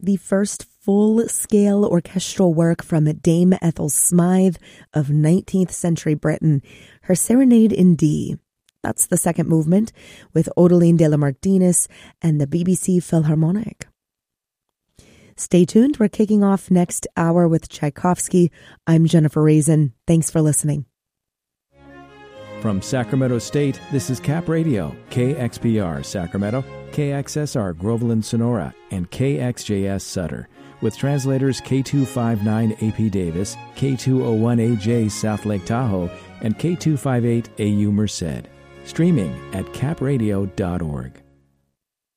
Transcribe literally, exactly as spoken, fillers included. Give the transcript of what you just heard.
the first full-scale orchestral work from Dame Ethel Smythe of nineteenth century Britain, her Serenade in D. That's the second movement with Odeline de la Martinis and the B B C Philharmonic. Stay tuned. We're kicking off next hour with Tchaikovsky. I'm Jennifer Raisin. Thanks for listening. From Sacramento State, this is Cap Radio, K X P R Sacramento, K X S R Groveland Sonora, and K X J S Sutter, with translators K two fifty-nine A P Davis, K two oh one A J South Lake Tahoe, and K two fifty-eight A U Merced. Streaming at cap radio dot org.